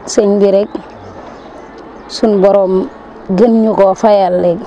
sëñ bi rek sun borom gën ñu koo fayal léegi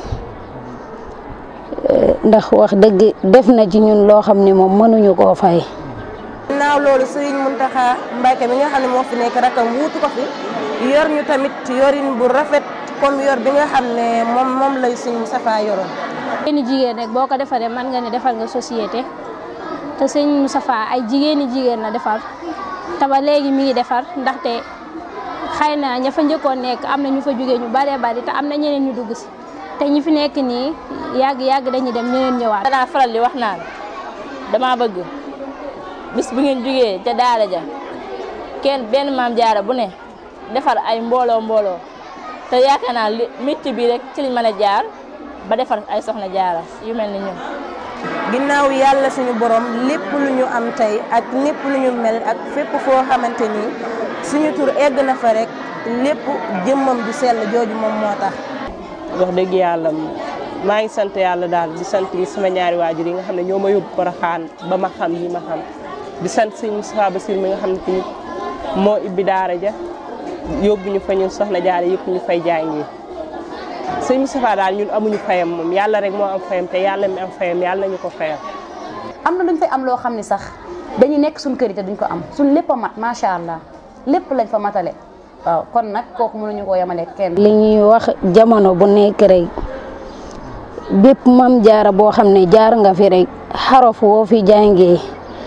ndax wax dëgg def na ci ñun loo xam ne moom mënuñu koo fay. ginnaaw loolu Serigne Mountakha Mbacké mi nga xam ne moo fi nekk rakam wuutu ko fi yor ñu tamit yorin bu rafet comme yor bi nga xam ne moom lay Serigne Moustapha yoroon. jigéeni jigéen rek boo ko defaree mën nga ne defal nga société te Serigne Moustapha ay jigéeni jigéen la defar te ba léegi mi ngi defar ndaxte xëy na ña fa njëkkoon nekk am na ñu fa jógee ñu baree bari te am na ñeneen ñu dugg si te ñi fi nekk nii yàgg dañuy dem ñeneen ñëwaat. danaa faral di wax naan dama bëgg bis bu ngeen jógee ca daara ja benn maam jaara bu ne defar ay mbooloo te yaakaar naa métier bi rek ci liñ mën a jaar ba defar ay soxna jaara yu mel ni ñun. ginnaaw yàlla suñu borom lépp lu ñu am tey ak lépp lu ñu mel ak fépp foo xamante ni suñu tur egg na fa rek lépp jëmmam ju sell jooju moom moo tax. wax dëgg yàlla maa ngi sant yàlla daal di sant sama ñaari waajur yi nga xam ne ñoo ma yóbbu Porokhane ba ma xam yi ma xam di sant sëñ Moustapha Bassir mi nga xam ne tamit moo ibbi daara ja yóbbu ñu fa ñun soxna jaara yëpp ñu fay jàngi sëñ Moustapha daal ñun amuñu fayam moom yàlla rek moo am fayam te yàlla mi am fayam yàlla nañu ko fayam. am na luñ fay am loo xam ne sax dañuy nekk suñ kër yi te duñ ko am suñ lépp a mat macha allah lépp lañ fa matale waaw kon nag kooku mënuñu koo yemale kenn. li ñuy wax jamono bu nekk rek bépp mam jaara boo xam ne jaar nga fi rek xarof woo fi jàngee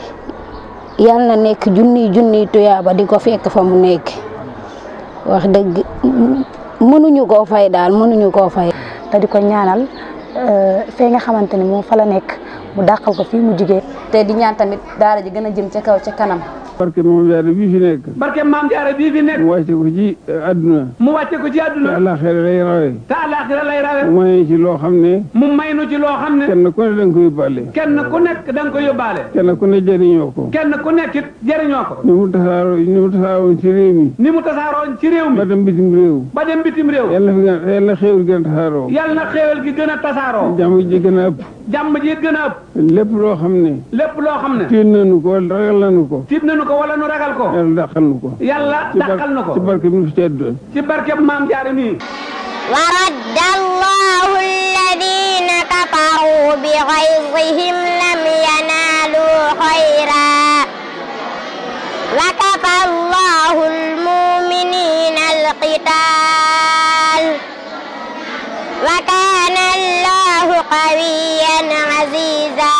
yal na nekk junniy tuyaaba di ko fekk fa mu nekk wax dëgg mënuñu koo fay daal mënuñu koo fay. te di ko ñaanal fee nga xamante ni moom fa la nekk mu dàqal ko fii mu jigee te di ñaan tamit daara ji gën a jëm ca kaw ca kanam. barke maam jaara bii fi nekk. barke maam jaara bii fi nekk. mu wàcce ko ci àdduna. mu wàcce ko ci àdduna. te àllaaxira lay rawe. te àllaaxira lay rawe. mu may ci loo xam ne. mu may nu ci loo xam ne. kenn ku ne da nga ko yóbbaale. kenn ku nekk da nga ko yóbbaale. kenn ku ne jëriñoo ko. kenn ku nekk it jëriñoo ko. ni mu tasaaroon ci réew mi. ni mu tasaaroon ci réew mi. ba dem bitim réew. ba dem bitim réew. yàlla xéewal gën a tasaaroo. yàlla xéewal gi gën a tasaaroo. jàmm ji gën a ëpp. jàmm ji gën a ëpp. lépp loo xam ne. lépp loo xam ne. tiit nañu ko wala ragal nañu ko. tiit nañu ko wala nu ragal ko. yàlla dàqal nu ko. yàlla dàqal nu ko. ci barke bi mu fi teddoon. ci barke maam jaara nii. wa radda allahu alladina kafaru bi ghayzihim lam yanalu khayra wa kafa allahu almu'minina alqital wa kana allahu qawiyyan aziza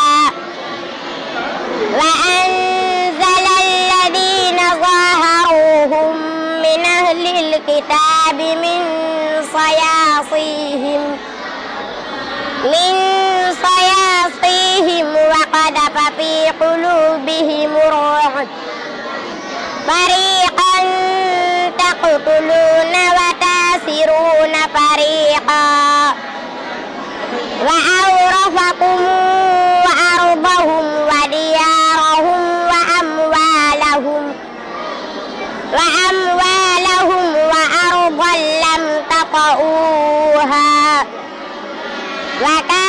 wa anzala alladina zaharuhum min ahli alkitabi min صياصيهم وقذف في قلوبهم الرعب فريقا تقتلون وتاسرون فريقا وأورثكم أرضهم وديارهم وأموالهم وأرضا لم تطئوها وكان